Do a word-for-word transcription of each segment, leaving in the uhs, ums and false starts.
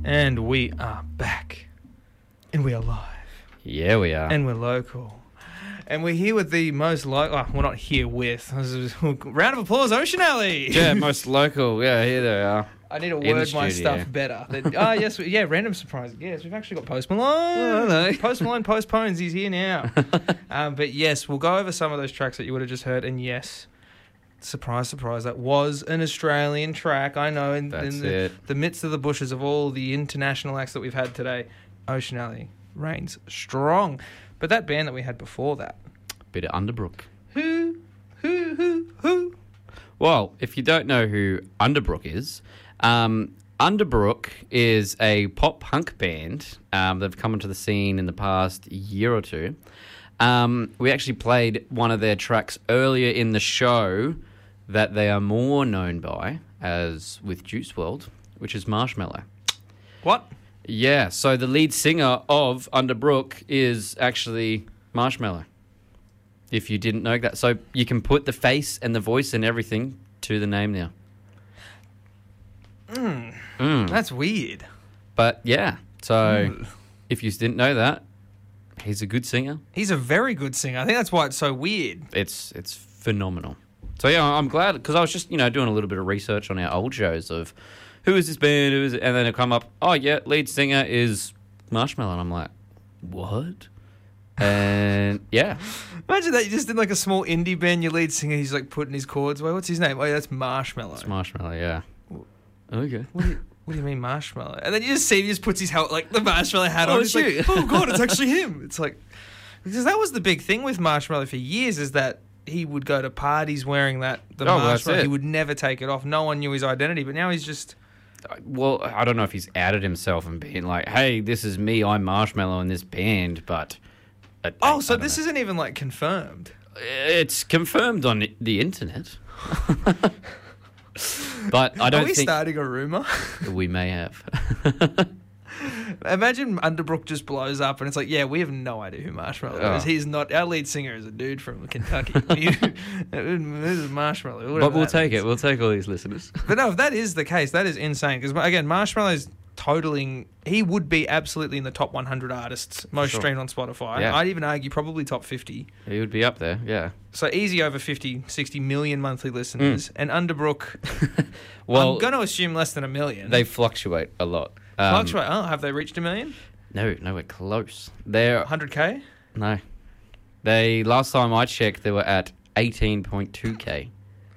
And we are back. And we are live. Yeah, we are. And we're local. And we're here with the most local... Oh, we're not here with. Round of applause, Ocean Alley. Yeah, most local. Yeah, here they are. I need to In word the my studio. stuff better. Ah, yes. we- Yeah, random surprise. Yes, we've actually got Post Malone. Oh, hello. Post Malone postpones. He's here now. um, but yes, we'll go over some of those tracks that you would have just heard. And yes, surprise, surprise, that was an Australian track. I know. In, That's in the, it. the midst of the bushes of all the international acts that we've had today, Ocean Alley reigns strong. But that band that we had before that, Bit of Underbrook. who, who, who, who? Well, if you don't know who Underbrook is, um, Underbrook is a pop punk band. Um, they've come into the scene in the past year or two. Um, we actually played one of their tracks earlier in the show that they are more known by as with Juice world, which is Marshmello. What? Yeah, so the lead singer of Underbrook is actually Marshmello. If you didn't know that. So you can put the face and the voice and everything to the name now. Mm, Mm. that's weird. But yeah, so Mm. if you didn't know that, he's a good singer. He's a very good singer. I think that's why it's so weird. It's it's phenomenal. So yeah, I'm glad because I was just, you know, doing a little bit of research on our old shows of who is this band, who is it? And then it come up, oh yeah, lead singer is Marshmello. And I'm like, what? And yeah. Imagine that you just did like a small indie band, your lead singer, he's like putting his chords away. What's his name? Oh, yeah, that's Marshmello. It's Marshmello, yeah. Okay. What do, you, what do you mean Marshmello? And then you just see he just puts his hat, like the Marshmello hat Oh, on. it's It's you. like, oh god, it's actually him. It's like, because that was the big thing with Marshmello for years is that he would go to parties wearing that, the Oh, well, that's Marshmello. it. He would never take it off. No one knew his identity, but now he's just... Well, I don't know if he's outed himself and being like, hey, this is me, I'm Marshmello in this band, but... I- Oh, I so don't this know. isn't even like confirmed. It's confirmed on the internet. But I Are don't we think... starting a rumour? We may have. Imagine Underbrook just blows up and it's like, yeah, we have no idea who Marshmello Oh. is. He's not... Our lead singer is a dude from Kentucky. You- this is Marshmello. whatever But we'll that take means. it. We'll take all these listeners. But no, if that is the case, that is insane. Because, again, Marshmallow's totaling... He would be absolutely in the top one hundred artists, most Sure. streamed on Spotify. Yeah. I'd even argue probably top fifty. He would be up there, yeah. So easy over fifty, sixty million monthly listeners. And Underbrook, Well, I'm going to assume less than a million. they fluctuate a lot. Um, Fluctuate. Oh, have they reached a million? No, nowhere close. They're... one hundred K? No. They... Last time I checked, they were at eighteen point two K.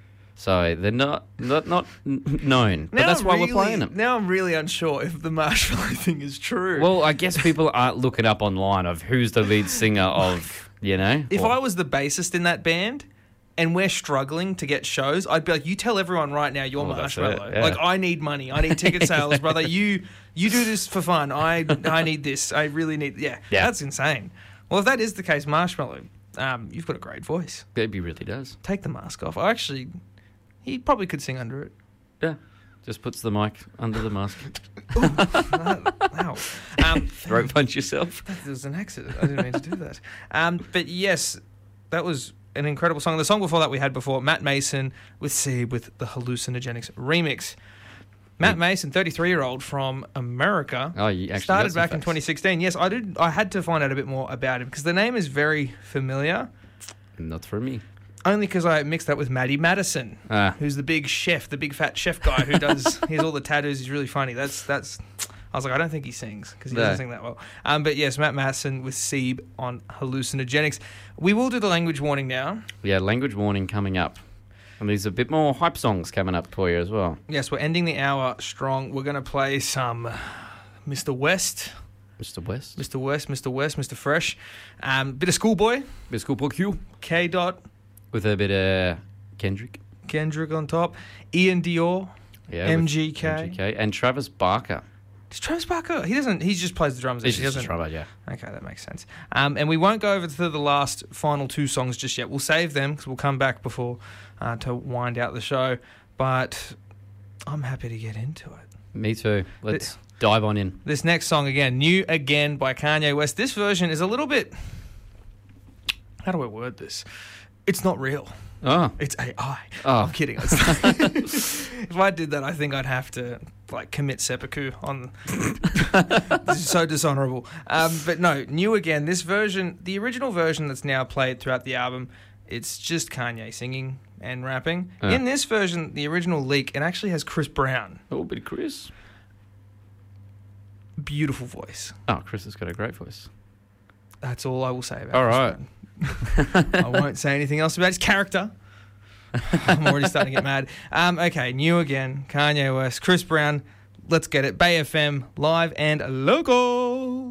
So they're not not, not n- known. But Now that's I'm why really- we're playing them. Now I'm really unsure if the Marshmello thing is true. Well, I guess people aren't looking up online of who's the lead singer of, you know? if or- I was the bassist in that band and we're struggling to get shows, I'd be like, you tell everyone right now you're Well, that's Marshmello. it, yeah. Like, I need money. I need ticket sales, brother. You you do this for fun. I I need this. I really need... Yeah, Yeah. that's insane. Well, if that is the case, Marshmello, um, you've got a great voice. It really does. Take the mask off. I actually... He probably could sing under it. Yeah. Just puts the mic under the mask. Ooh, wow. Um, Throat punch yourself. That was an accident. I didn't mean to do that. Um, but yes, that was an incredible song. The song before that we had before, Matt Mason with Seed with the Hallucinogenics remix. Matt Mason, thirty-three-year-old from America. Oh, you actually started got some back in facts. twenty sixteen. Yes, I did. I had to find out a bit more about him because the name is very familiar. Not for me. Only because I mixed that with Maddie Madison, Ah. who's the big chef, the big fat chef guy who does. He has all the tattoos. He's really funny. That's that's. I was like, I don't think he sings because he No. doesn't sing that well. Um, but yes, Matt Madison with Seeb on Hallucinogenics. We will do the language warning now. Yeah, language warning coming up. And there's a bit more hype songs coming up for you as well. Yes, we're ending the hour strong. We're going to play some Mister West, Mister West. Mister West, Mister West, Mister Fresh, um, bit of Schoolboy, Mister Schoolboy Q. K. Dot, With a bit of Kendrick. Kendrick on top, Ian Dior, Yeah, M with G K. M G K. And Travis Barker. Does Travis Barker? He doesn't. He just plays the drums. He's he just a doesn't. drummer, yeah. Okay, that makes sense. Um, and we won't go over to the last final two songs just yet. We'll save them because we'll come back before uh, to wind out the show. But I'm happy to get into it. Me too. Let's dive on in. This next song again, New Again by Kanye West. This version is a little bit... How do I word this? It's not real. Oh. It's A I. Oh. I'm kidding. If I did that, I think I'd have to like commit seppuku on. This is so dishonourable. Um, but no, New Again. This version, the original version that's now played throughout the album, it's just Kanye singing and rapping. Uh. In this version, the original leak, it actually has Chris Brown. Oh, bit of Chris. Beautiful voice. Oh, Chris has got a great voice. That's all I will say about All Chris right. Brown. I won't say anything else about his character. I'm already starting to get mad. Um, okay, New Again, Kanye West, Chris Brown. Let's get it. Bay F M, live and local.